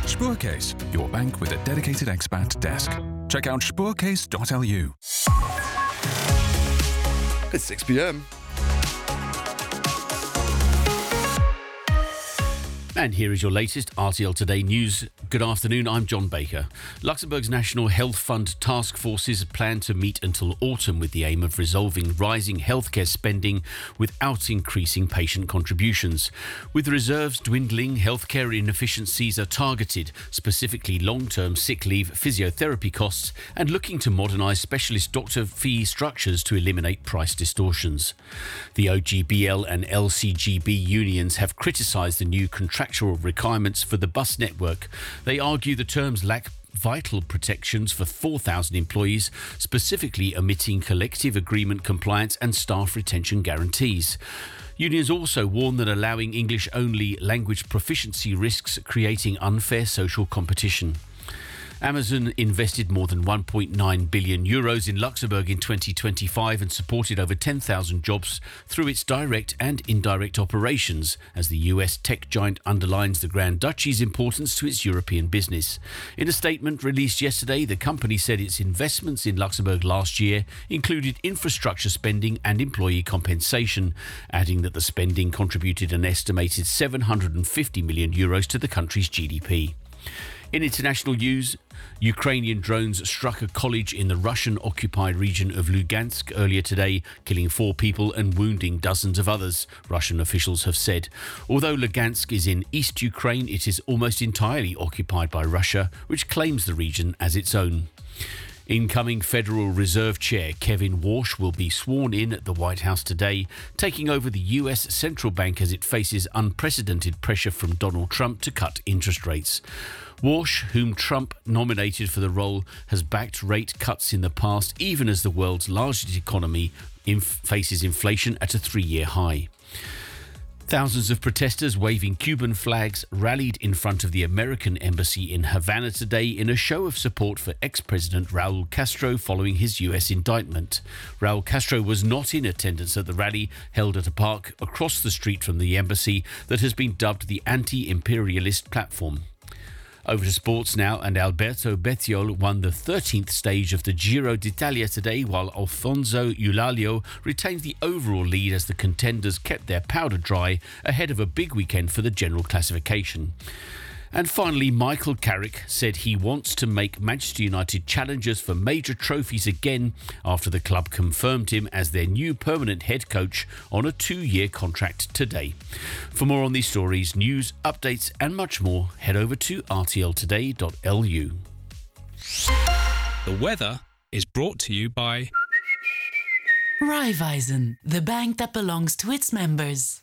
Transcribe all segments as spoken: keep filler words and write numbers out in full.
Spoorcase, your bank with a dedicated expat desk. Check out spoorcase dot l u. It's six p.m. And here is your latest R T L Today news. Good afternoon, I'm John Baker. Luxembourg's National Health Fund task forces plan to meet until autumn with the aim of resolving rising healthcare spending without increasing patient contributions. With reserves dwindling, healthcare inefficiencies are targeted, specifically long-term sick leave, physiotherapy costs, and looking to modernise specialist doctor fee structures to eliminate price distortions. The O G B L and L C G B unions have criticised the new contractual requirements for the bus network. They argue the terms lack vital protections for four thousand employees, specifically omitting collective agreement compliance and staff retention guarantees. Unions also warn that allowing English-only language proficiency risks creating unfair social competition. Amazon invested more than one point nine billion euros in Luxembourg in twenty twenty-five and supported over ten thousand jobs through its direct and indirect operations, as the U S tech giant underlines the Grand Duchy's importance to its European business. In a statement released yesterday, the company said its investments in Luxembourg last year included infrastructure spending and employee compensation, adding that the spending contributed an estimated seven hundred fifty million euros to the country's G D P. In international news, Ukrainian drones struck a college in the Russian-occupied region of Lugansk earlier today, killing four people and wounding dozens of others, Russian officials have said. Although Lugansk is in East Ukraine, it is almost entirely occupied by Russia, which claims the region as its own. Incoming Federal Reserve Chair Kevin Warsh will be sworn in at the White House today, taking over the U S central bank as it faces unprecedented pressure from Donald Trump to cut interest rates. Warsh, whom Trump nominated for the role, has backed rate cuts in the past, even as the world's largest economy inf- faces inflation at a three-year high. Thousands of protesters waving Cuban flags rallied in front of the American embassy in Havana today in a show of support for ex-President Raul Castro following his U S indictment. Raul Castro was not in attendance at the rally held at a park across the street from the embassy that has been dubbed the anti-imperialist platform. Over to sports now, and Alberto Bettiol won the thirteenth stage of the Giro d'Italia today, while Alfonso Eulalio retained the overall lead as the contenders kept their powder dry ahead of a big weekend for the general classification. And finally, Michael Carrick said he wants to make Manchester United challengers for major trophies again after the club confirmed him as their new permanent head coach on a two-year contract today. For more on these stories, news, updates and much more, head over to r t l today dot l u. The weather is brought to you by Raiffeisen, the bank that belongs to its members.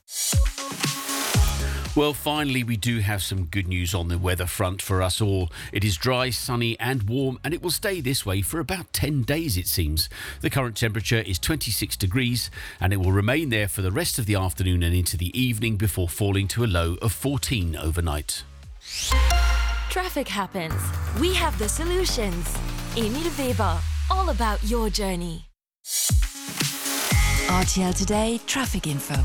Well, finally, we do have some good news on the weather front for us all. It is dry, sunny and warm, and it will stay this way for about ten days, it seems. The current temperature is twenty-six degrees, and it will remain there for the rest of the afternoon and into the evening before falling to a low of fourteen overnight. Traffic happens. We have the solutions. Emil Weber, all about your journey. R T L Today Traffic Info.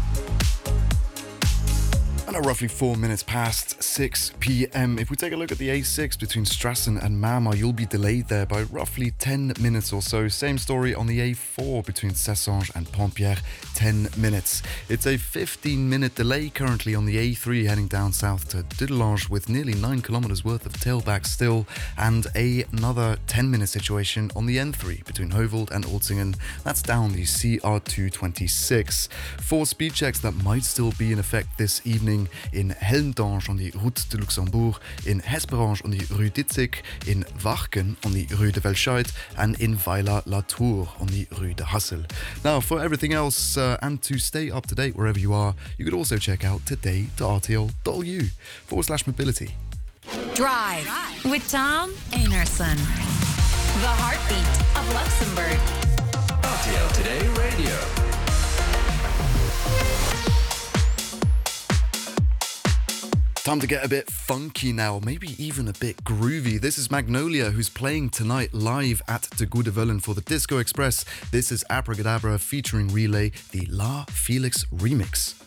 And at roughly four minutes past six p.m, if we take a look at the A six between Strassen and Marmar, you'll be delayed there by roughly ten minutes or so. Same story on the A four between Cessange and Pompierre, ten minutes. It's a fifteen minute delay currently on the A three heading down south to Dudelange with nearly nine kilometres worth of tailback still, and a, another ten minute situation on the N three between Heuveldt and Olzingen. That's down the C R two twenty-six. Four speed checks that might still be in effect this evening in Helmdange on the Route de Luxembourg, in Hesperange on the Rue d'Itzig, in Warken on the Rue de Velscheid, and in Weiler-la-Tour on the Rue de Hassel. Now, for everything else uh, and to stay up to date wherever you are, you could also check out today dot r t l dot l u forward slash mobility. Drive with Tom Einarson. The heartbeat of Luxembourg. R T L Today Radio. Time to get a bit funky now, maybe even a bit groovy. This is Magnolia, who's playing tonight live at De Goede Wellen for the Disco Express. This is Abracadabra featuring Relay, the La Felix remix.